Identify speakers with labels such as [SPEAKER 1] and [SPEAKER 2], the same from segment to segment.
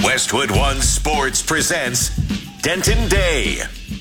[SPEAKER 1] Westwood One Sports presents Denton Day.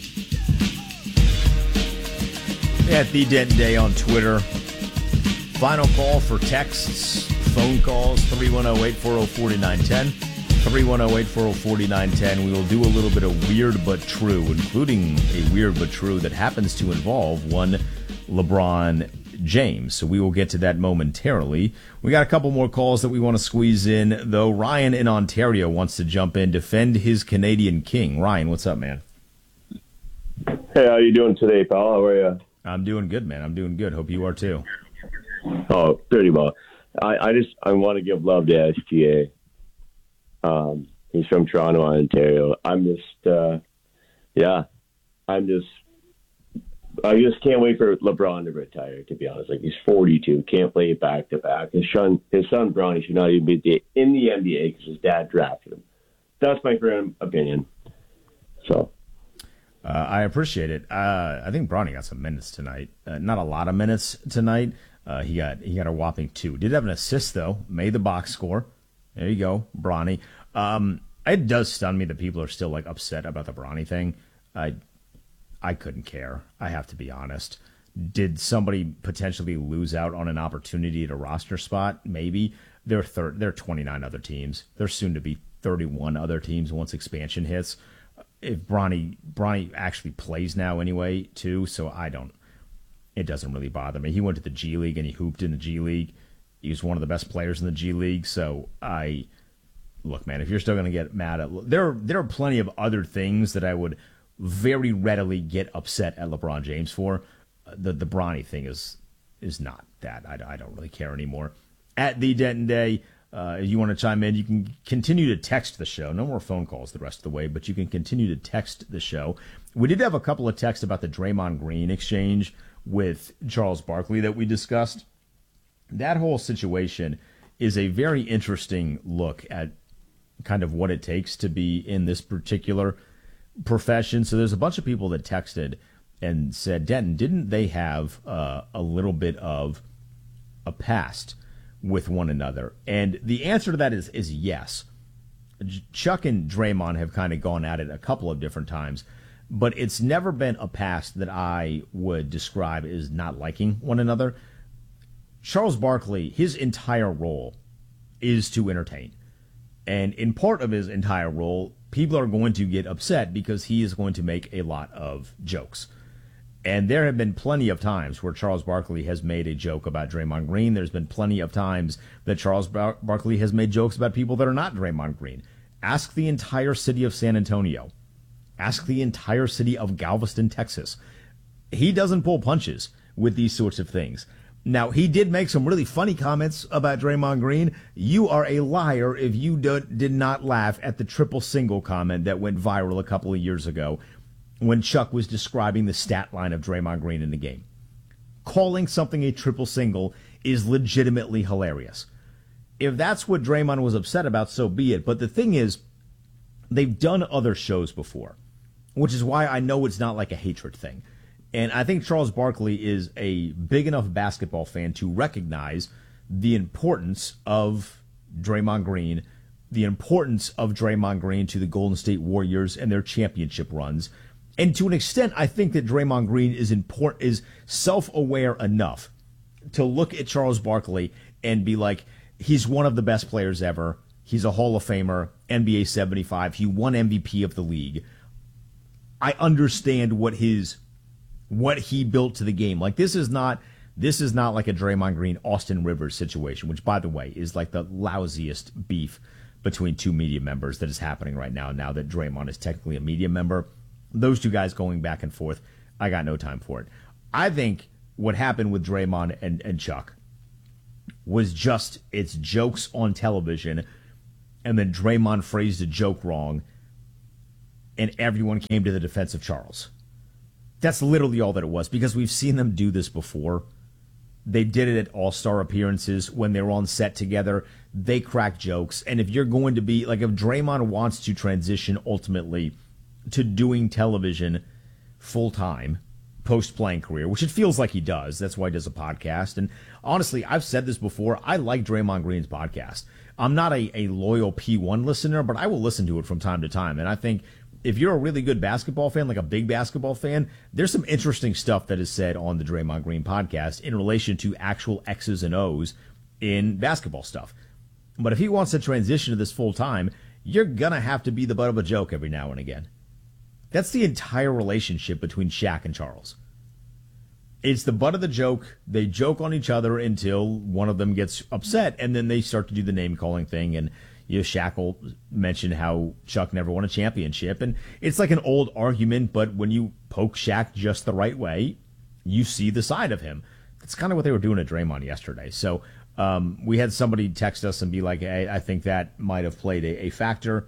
[SPEAKER 2] At the Denton Day on Twitter. Final call for texts, phone calls, 310-840-4910. 310-840-4910. We will do a little bit of weird but true, including a weird but true that happens to involve one LeBron James. So we will get to that momentarily. We got a couple more calls that we want to squeeze in, though. Ryan in Ontario wants to jump in, defend his Canadian king. Ryan, what's up, man?
[SPEAKER 3] Hey, how you doing today, pal? How are you?
[SPEAKER 2] I'm doing good, man. I'm doing good. Hope you are too.
[SPEAKER 3] Oh, pretty well. I want to give love to SGA. He's from Toronto, Ontario. I just can't wait for LeBron to retire, to be honest. Like, he's 42, can't play back to back. His son Bronny should not even be in the NBA because his dad drafted him. That's my current opinion. So.
[SPEAKER 2] I appreciate it. I think Bronny got some minutes tonight. Not a lot of minutes tonight. He got a whopping 2. Did have an assist, though. Made the box score. There you go, Bronny. It does stun me that people are still like upset about the Bronny thing. I couldn't care. I have to be honest. Did somebody potentially lose out on an opportunity at a roster spot? Maybe. There are 29 other teams. There's soon to be 31 other teams once expansion hits. If Bronny actually plays now anyway, too, so it doesn't really bother me. He went to the G League and he hooped in the G League. He was one of the best players in the G League, so look, man, if you're still going to get mad at... There are plenty of other things that I would very readily get upset at LeBron James for. The Bronny thing is not that. I don't really care anymore. At the Denton Day, if you want to chime in, you can continue to text the show. No more phone calls the rest of the way, but you can continue to text the show. We did have a couple of texts about the Draymond Green exchange with Charles Barkley that we discussed. That whole situation is a very interesting look at kind of what it takes to be in this particular profession. So there's a bunch of people that texted and said, Denton, didn't they have a little bit of a past with one another? And the answer to that is yes. Chuck and Draymond have kind of gone at it a couple of different times, but it's never been a past that I would describe as not liking one another. Charles Barkley, his entire role is to entertain. And in part of his entire role, people are going to get upset because he is going to make a lot of jokes. And there have been plenty of times where Charles Barkley has made a joke about Draymond Green. There's been plenty of times that Charles Barkley has made jokes about people that are not Draymond Green. Ask the entire city of San Antonio. Ask the entire city of Galveston, Texas. He doesn't pull punches with these sorts of things. Now, he did make some really funny comments about Draymond Green. You are a liar if you did not laugh at the triple single comment that went viral a couple of years ago when Chuck was describing the stat line of Draymond Green in the game. Calling something a triple single is legitimately hilarious. If that's what Draymond was upset about, so be it. But the thing is, they've done other shows before, which is why I know it's not like a hatred thing. And I think Charles Barkley is a big enough basketball fan to recognize the importance of Draymond Green, the importance of Draymond Green to the Golden State Warriors and their championship runs. And to an extent, I think that Draymond Green is self-aware enough to look at Charles Barkley and be like, he's one of the best players ever. He's a Hall of Famer, NBA 75. He won MVP of the league. I understand what he built to the game. Like, this is not like a Draymond Green, Austin Rivers situation, which, by the way, is like the lousiest beef between two media members that is happening right now that Draymond is technically a media member. Those two guys going back and forth, I got no time for it. I think what happened with Draymond and Chuck was just it's jokes on television, and then Draymond phrased a joke wrong, and everyone came to the defense of Charles. That's literally all that it was, because we've seen them do this before. They did it at All-Star appearances when they were on set together. They crack jokes. And if you're going to be, like, if Draymond wants to transition ultimately to doing television full-time, post-playing career, which it feels like he does. That's why he does a podcast. And honestly, I've said this before. I like Draymond Green's podcast. I'm not a loyal P1 listener, but I will listen to it from time to time. And I think if you're a really good basketball fan, like a big basketball fan, there's some interesting stuff that is said on the Draymond Green podcast in relation to actual X's and O's in basketball stuff. But if he wants to transition to this full time, you're going to have to be the butt of a joke every now and again. That's the entire relationship between Shaq and Charles. It's the butt of the joke. They joke on each other until one of them gets upset, and then they start to do the name-calling thing, and Shaq will mention how Chuck never won a championship. And it's like an old argument, but when you poke Shaq just the right way, you see the side of him. That's kind of what they were doing at Draymond yesterday. So we had somebody text us and be like, hey, I think that might have played a factor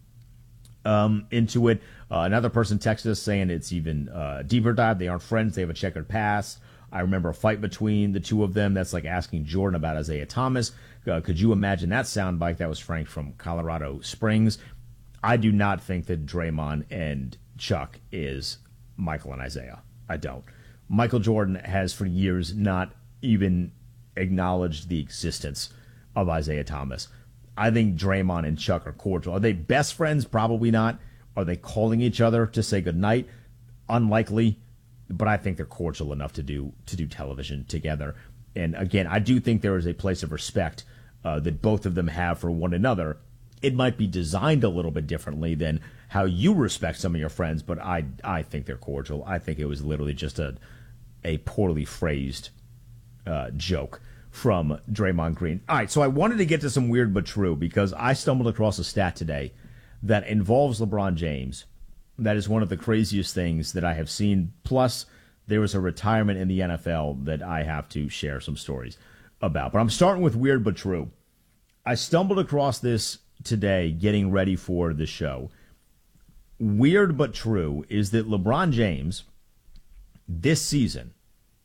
[SPEAKER 2] into it. Another person texted us saying it's even deeper dive. They aren't friends. They have a checkered past. I remember a fight between the two of them. That's like asking Jordan about Isaiah Thomas. Could you imagine that soundbite? That was Frank from Colorado Springs. I do not think that Draymond and Chuck is Michael and Isaiah. I don't. Michael Jordan has for years not even acknowledged the existence of Isaiah Thomas. I think Draymond and Chuck are cordial. Are they best friends? Probably not. Are they calling each other to say goodnight? Unlikely, but I think they're cordial enough to do television together. And again, I do think there is a place of respect that both of them have for one another. It might be designed a little bit differently than how you respect some of your friends, but I think they're cordial. I think it was literally just a poorly phrased joke from Draymond Green. All right, so I wanted to get to some weird but true because I stumbled across a stat today that involves LeBron James. That is one of the craziest things that I have seen. Plus, there was a retirement in the NFL that I have to share some stories about. But I'm starting with weird but true. I stumbled across this today getting ready for the show. Weird but true is that LeBron James this season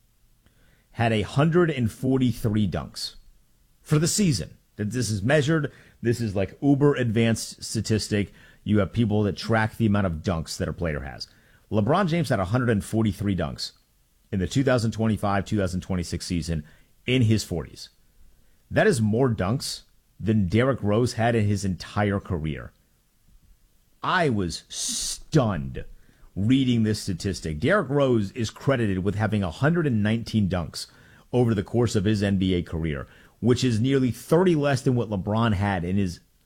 [SPEAKER 2] had 143 dunks for the season. This is measured. This is like uber advanced statistic. You have people that track the amount of dunks that a player has. LeBron James had 143 dunks in the 2025-2026 season in his 40s. That is more dunks than Derrick Rose had in his entire career. I was stunned reading this statistic. Derrick Rose is credited with having 119 dunks over the course of his NBA career, which is nearly 30 less than what LeBron had in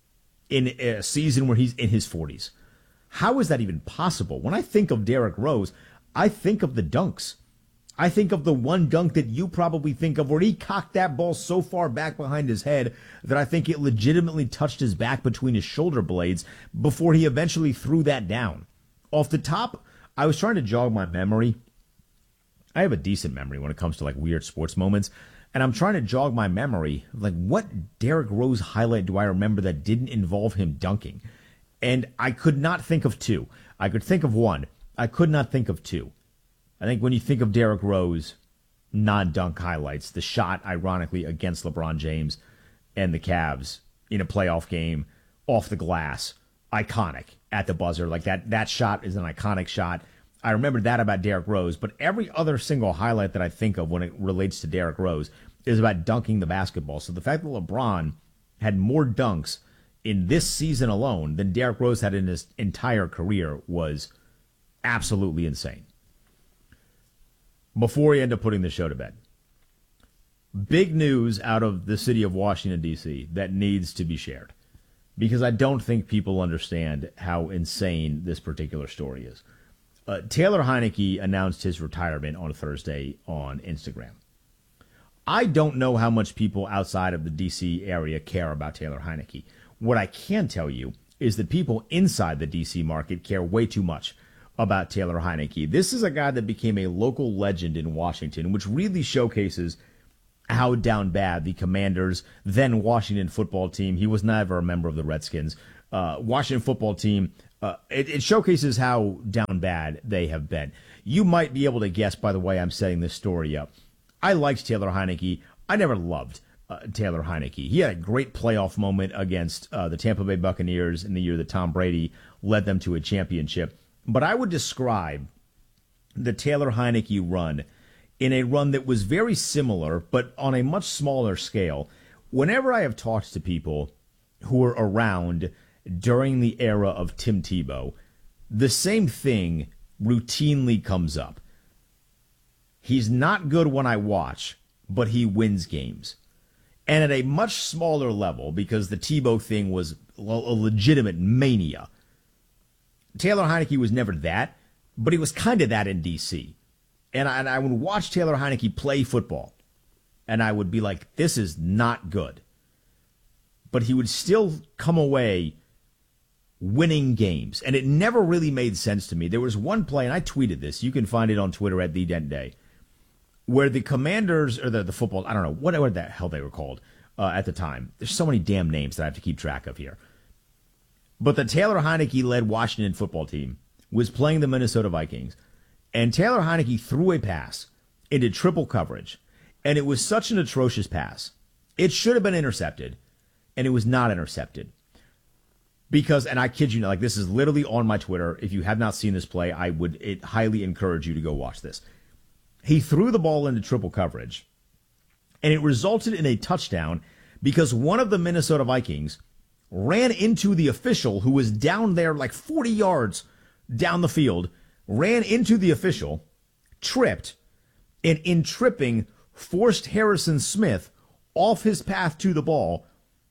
[SPEAKER 2] a season where he's in his 40s. How is that even possible? When I think of Derrick Rose, I think of the dunks. I think of the one dunk that you probably think of where he cocked that ball so far back behind his head that I think it legitimately touched his back between his shoulder blades before he eventually threw that down. Off the top, I was trying to jog my memory. I have a decent memory when it comes to like weird sports moments. And I'm trying to jog my memory, like what Derrick Rose highlight do I remember that didn't involve him dunking? And I could not think of two. I could think of one. I could not think of two. I think when you think of Derrick Rose, non-dunk highlights, the shot, ironically, against LeBron James and the Cavs in a playoff game off the glass, iconic at the buzzer. Like that shot is an iconic shot. I remember that about Derrick Rose, but every other single highlight that I think of when it relates to Derrick Rose is about dunking the basketball. So the fact that LeBron had more dunks in this season alone than Derrick Rose had in his entire career was absolutely insane. Before we end up putting the show to bed, big news out of the city of Washington, D.C. that needs to be shared because I don't think people understand how insane this particular story is. Taylor Heinicke announced his retirement on Thursday on Instagram. I don't know how much people outside of the D.C. area care about Taylor Heinicke. What I can tell you is that people inside the D.C. market care way too much about Taylor Heinicke. This is a guy that became a local legend in Washington, which really showcases how down bad the Commanders, then Washington football team, he was never a member of the Redskins, Washington football team, it showcases how down bad they have been. You might be able to guess by the way I'm setting this story up. I liked Taylor Heinicke. I never loved Taylor Heinicke. He had a great playoff moment against the Tampa Bay Buccaneers in the year that Tom Brady led them to a championship. But I would describe the Taylor Heinicke run in a run that was very similar, but on a much smaller scale. Whenever I have talked to people who were around during the era of Tim Tebow, the same thing routinely comes up. He's not good when I watch, but he wins games. And at a much smaller level, because the Tebow thing was a legitimate mania, Taylor Heinicke was never that, but he was kind of that in D.C. And I would watch Taylor Heinicke play football, and I would be like, this is not good. But he would still come away winning games, and it never really made sense to me. There was one play, and I tweeted this. You can find it on Twitter at @TheDentDay, where the Commanders, or the football, I don't know, what the hell they were called at the time. There's so many damn names that I have to keep track of here. But the Taylor Heinicke-led Washington football team was playing the Minnesota Vikings, and Taylor Heinicke threw a pass into triple coverage, and it was such an atrocious pass. It should have been intercepted, and it was not intercepted. Because, and I kid you not, like, this is literally on my Twitter. If you have not seen this play, I would highly encourage you to go watch this. He threw the ball into triple coverage, and it resulted in a touchdown because one of the Minnesota Vikings ran into the official who was down there like 40 yards down the field, ran into the official, tripped, and in tripping, forced Harrison Smith off his path to the ball,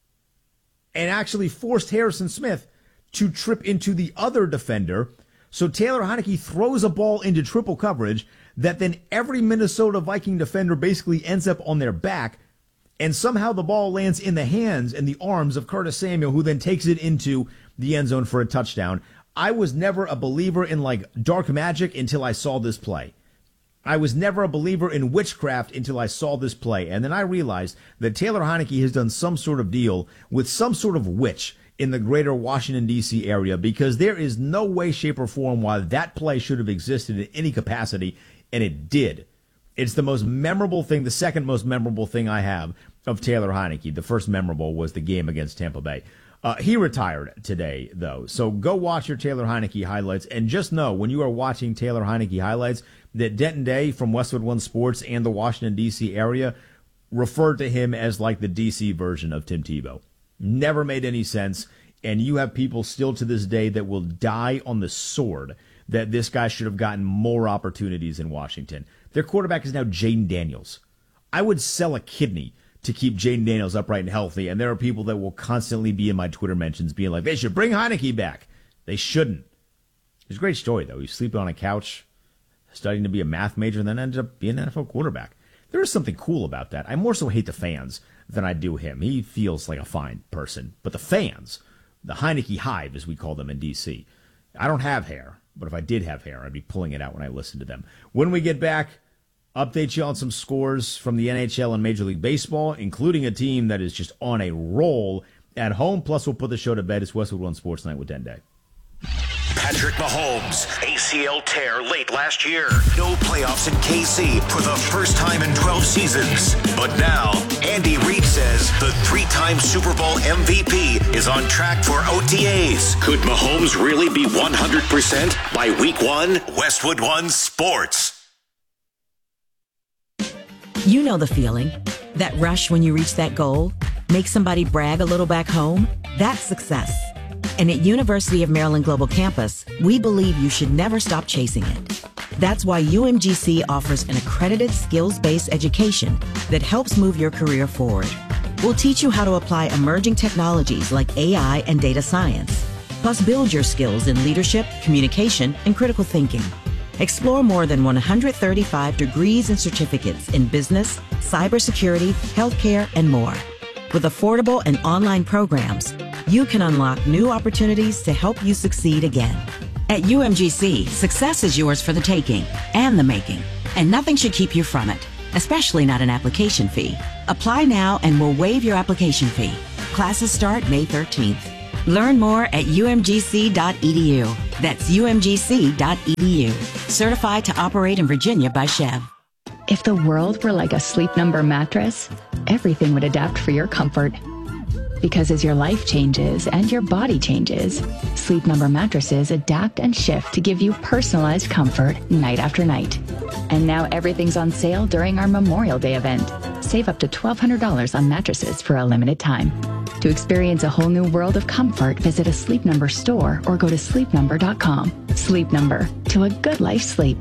[SPEAKER 2] and actually forced Harrison Smith to trip into the other defender. So Taylor Heinicke throws a ball into triple coverage that then every Minnesota Viking defender basically ends up on their back, and somehow the ball lands in the hands and the arms of Curtis Samuel, who then takes it into the end zone for a touchdown. I was never a believer in, like, dark magic until I saw this play. I was never a believer in witchcraft until I saw this play. And then I realized that Taylor Heinicke has done some sort of deal with some sort of witch in the greater Washington, D.C. area, because there is no way, shape, or form why that play should have existed in any capacity, and it did. It's the most memorable thing, the second most memorable thing I have of Taylor Heinicke. The first memorable was the game against Tampa Bay. He retired today, though. So go watch your Taylor Heinicke highlights, and just know when you are watching Taylor Heinicke highlights that Denton Day from Westwood One Sports and the Washington, D.C. area referred to him as like the D.C. version of Tim Tebow. Never made any sense, and you have people still to this day that will die on the sword that this guy should have gotten more opportunities in Washington. Their quarterback is now Jaden Daniels. I would sell a kidney to keep Jaden Daniels upright and healthy, and there are people that will constantly be in my Twitter mentions being like, they should bring Heinicke back. They shouldn't. It's a great story, though. He's sleeping on a couch, studying to be a math major, and then ended up being an NFL quarterback. There is something cool about that. I more so hate the fans than I do him. He feels like a fine person. But the fans, the Heinicke Hive, as we call them in D.C., I don't have hair, but if I did have hair, I'd be pulling it out when I listen to them. When we get back, update you on some scores from the NHL and Major League Baseball, including a team that is just on a roll at home. Plus, we'll put the show to bed. It's Westwood One Sports Night with Den Day.
[SPEAKER 1] Patrick Mahomes, ACL tear late last year. No playoffs in KC for the first time in 12 seasons. But now, Andy Reid says the three-time Super Bowl MVP is on track for OTAs. Could Mahomes really be 100% by week one? Westwood One Sports.
[SPEAKER 4] You know the feeling. That rush when you reach that goal? Make somebody brag a little back home? That's success. And at University of Maryland Global Campus, we believe you should never stop chasing it. That's why UMGC offers an accredited skills-based education that helps move your career forward. We'll teach you how to apply emerging technologies like AI and data science, plus build your skills in leadership, communication, and critical thinking. Explore more than 135 degrees and certificates in business, cybersecurity, healthcare, and more. With affordable and online programs, you can unlock new opportunities to help you succeed again. At UMGC, success is yours for the taking and the making, and nothing should keep you from it, especially not an application fee. Apply now and we'll waive your application fee. Classes start May 13th. Learn more at umgc.edu. That's umgc.edu. Certified to operate in Virginia by Chev.
[SPEAKER 5] If the world were like a Sleep Number mattress, everything would adapt for your comfort. Because as your life changes and your body changes, Sleep Number mattresses adapt and shift to give you personalized comfort night after night. And now everything's on sale during our Memorial Day event. Save up to $1,200 on mattresses for a limited time. To experience a whole new world of comfort, visit a Sleep Number store or go to sleepnumber.com. Sleep Number, to a good life sleep.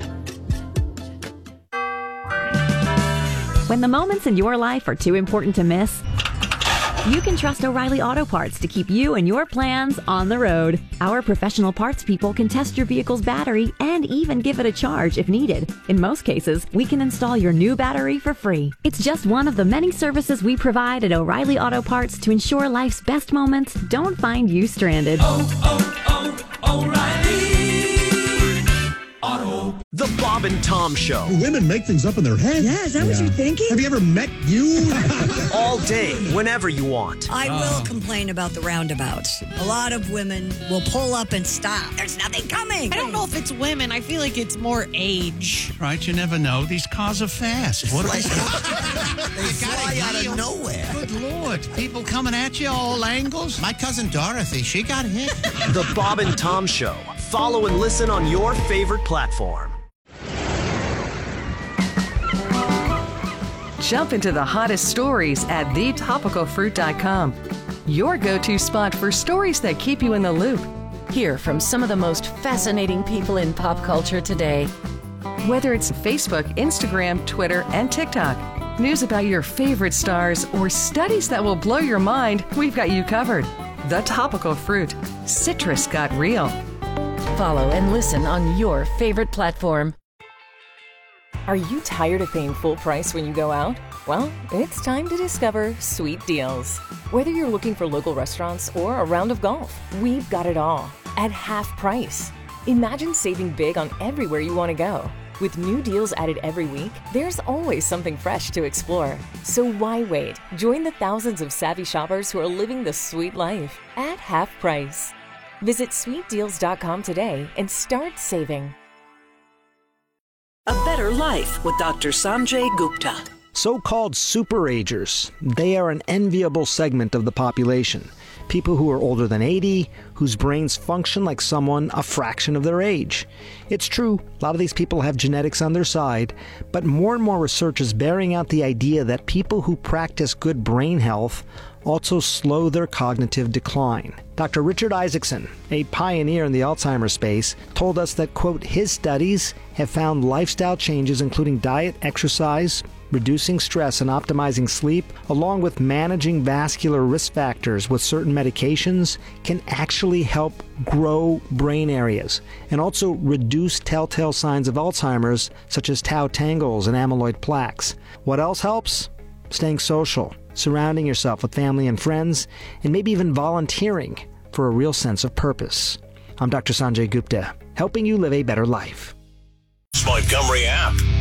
[SPEAKER 6] When the moments in your life are too important to miss, you can trust O'Reilly Auto Parts to keep you and your plans on the road. Our professional parts people can test your vehicle's battery and even give it a charge if needed. In most cases, we can install your new battery for free. It's just one of the many services we provide at O'Reilly Auto Parts to ensure life's best moments don't find you stranded.
[SPEAKER 7] The Bob and Tom Show.
[SPEAKER 8] Women make things up in their head.
[SPEAKER 9] Yeah, is that what you're thinking?
[SPEAKER 8] Have you ever met you?
[SPEAKER 7] All day, whenever you want.
[SPEAKER 9] I will complain about the roundabouts. A lot of women will pull up and stop. There's nothing coming.
[SPEAKER 10] I don't know if it's women. I feel like it's more age.
[SPEAKER 11] Right, you never know. These cars are fast. What
[SPEAKER 12] they fly out of nowhere.
[SPEAKER 11] Good Lord. People coming at you all angles.
[SPEAKER 12] My cousin Dorothy, she got hit.
[SPEAKER 7] The Bob and Tom Show. Follow and listen on your favorite platform.
[SPEAKER 13] Jump into the hottest stories at thetopicalfruit.com. Your go-to spot for stories that keep you in the loop.
[SPEAKER 14] Hear from some of the most fascinating people in pop culture today.
[SPEAKER 13] Whether it's Facebook, Instagram, Twitter, and TikTok, news about your favorite stars, or studies that will blow your mind, we've got you covered. The Topical Fruit. Citrus got real.
[SPEAKER 14] Follow and listen on your favorite platform.
[SPEAKER 15] Are you tired of paying full price when you go out? Well, it's time to discover Sweet Deals. Whether you're looking for local restaurants or a round of golf, we've got it all at half price. Imagine saving big on everywhere you want to go. With new deals added every week, there's always something fresh to explore. So why wait? Join the thousands of savvy shoppers who are living the sweet life at half price. Visit sweetdeals.com today and start saving.
[SPEAKER 16] A Better Life with Dr. Sanjay Gupta.
[SPEAKER 17] So-called superagers. They are an enviable segment of the population. People who are older than 80, whose brains function like someone a fraction of their age. It's true, a lot of these people have genetics on their side, but more and more research is bearing out the idea that people who practice good brain health also slow their cognitive decline. Dr. Richard Isaacson, a pioneer in the Alzheimer's space, told us that, quote, his studies have found lifestyle changes including diet, exercise, reducing stress and optimizing sleep, along with managing vascular risk factors with certain medications, can actually help grow brain areas and also reduce telltale signs of Alzheimer's, such as tau tangles and amyloid plaques. What else helps? Staying social, surrounding yourself with family and friends, and maybe even volunteering for a real sense of purpose. I'm Dr. Sanjay Gupta, helping you live a better life.
[SPEAKER 1] Montgomery app.